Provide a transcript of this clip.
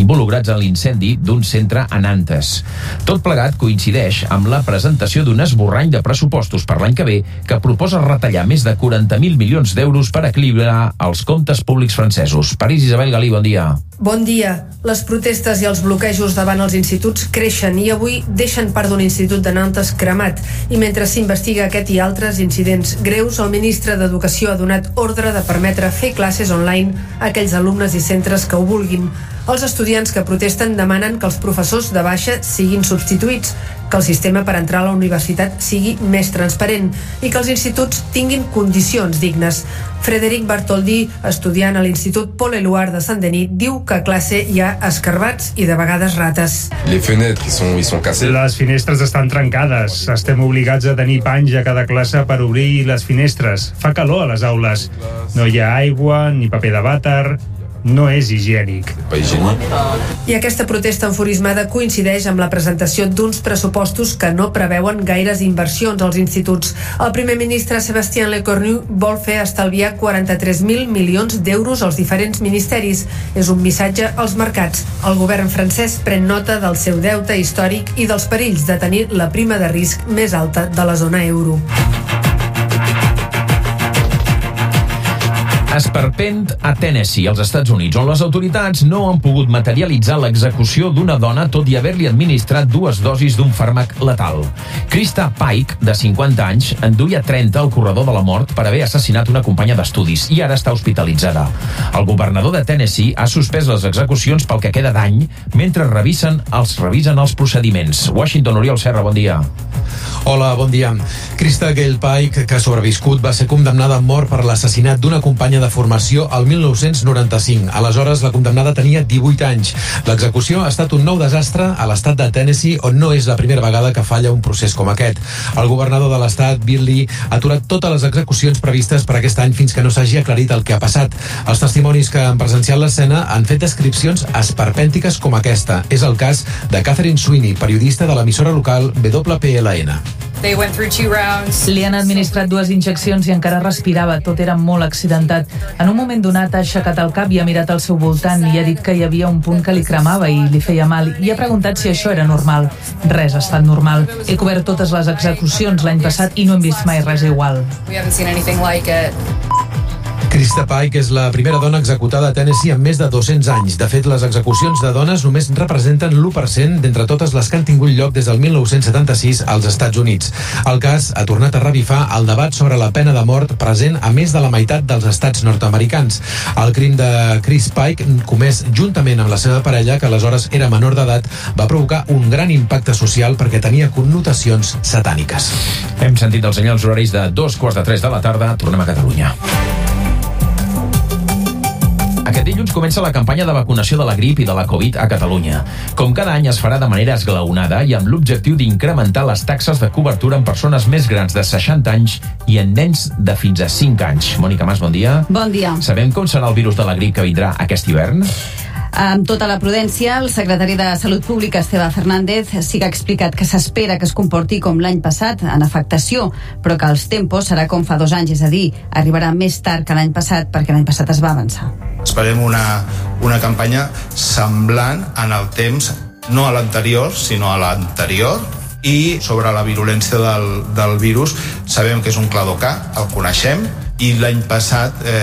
involucrats en l'incendi d'un centre a Nantes. Tot plegat coincideix amb la presentació d'un esborrany de pressupostos per l'any que ve que proposa retallar més de 40.000 milions d'euros per equilibrar els comptes públics francesos. París, Isabel Galí, bon dia. Bon dia. Les protestes i els bloquejos davant els instituts creixen i avui deixen part d'un institut de Nantes cremat. I mentre s'investiga aquest i altres incidents greus, el ministre d'Educació ha donat ordre de permetre fer classes online a aquells alumnes i centres que ho vulguin. Els estudiants que protesten demanen que els professors de baixa siguin substituïts, que el sistema per entrar a la universitat sigui més transparent i que els instituts tinguin condicions dignes. Frédéric Bartholdi, estudiant a l'Institut Paul Éluard de Saint-Denis, diu que a classe hi ha escarbats i de vegades rates. Les finestres estan trencades. Estem obligats a tenir panys a cada classe per obrir les finestres. Fa calor a les aules. No hi ha aigua ni paper de vàter. No és higiènic. I aquesta protesta enfurismada coincideix amb la presentació d'uns pressupostos que no preveuen gaires inversions als instituts. El primer ministre Sébastien Lecornu vol fer estalviar 43.000 milions d'euros als diferents ministeris. És un missatge als mercats. El govern francès pren nota del seu deute històric i dels perills de tenir la prima de risc més alta de la zona euro. Esperpent a Tennessee, als Estats Units, on les autoritats no han pogut materialitzar l'execució d'una dona tot i haver-li administrat 2 dosis d'un fàrmac letal. Krista Pike, de 50 anys, en duia 30 al corredor de la mort per haver assassinat una companya d'estudis i ara està hospitalitzada. El governador de Tennessee ha suspès les execucions pel que queda d'any mentre revisen els procediments. Washington, Oriol Serra, bon dia. Hola, bon dia. Krista Gale Pike, que ha sobreviscut, va ser condemnada a mort per l'assassinat d'una companya de formació al 1995. Aleshores, la condemnada tenia 18 anys. L'execució ha estat un nou desastre a l'estat de Tennessee, on no és la primera vegada que falla un procés com aquest. El governador de l'estat, Bill Lee, ha aturat totes les execucions previstes per aquest any fins que no s'hagi aclarit el que ha passat. Els testimonis que han presenciat l'escena han fet descripcions esperpèntiques com aquesta. És el cas de Catherine Sweeney, periodista de l'emissora local WPLN. Li han administrat 2 injeccions i encara respirava, tot era molt accidentat. En un moment donat ha aixecat el cap i ha mirat al seu voltant i ha dit que hi havia un punt que li cremava i li feia mal, i ha preguntat si això era normal. Res ha estat normal. He cobert totes les execucions l'any passat i no hem vist mai res igual. Krista Pike és la primera dona executada a Tennessee en més de 200 anys. De fet, les execucions de dones només representen l'1% d'entre totes les que han tingut lloc des del 1976 als Estats Units. El cas ha tornat a revifar el debat sobre la pena de mort present a més de la meitat dels estats nord-americans. El crim de Chris Pike, comès juntament amb la seva parella, que aleshores era menor d'edat, va provocar un gran impacte social perquè tenia connotacions satàniques. Hem sentit els senyals horaris de 2:45 de la tarda. Tornem a Catalunya. Aquest dilluns comença la campanya de vacunació de la grip i de la Covid a Catalunya. Com cada any es farà de manera esglaonada i amb l'objectiu d'incrementar les taxes de cobertura en persones més grans de 60 anys i en nens de fins a 5 anys. Mònica Mas, bon dia. Bon dia. Sabem com serà el virus de la grip que vindrà aquest hivern? Amb tota la prudència, el secretari de Salut Pública, Esteve Fernández, sí que ha explicat que s'espera que es comporti com l'any passat, en afectació, però que els tempos serà com fa 2 anys, és a dir, arribarà més tard que l'any passat, perquè l'any passat es va avançar. Esperem una campanya semblant en el temps, no a l'anterior, sinó a l'anterior, i sobre la virulència del virus sabem que és un clar d'ocà, el coneixem, i l'any passat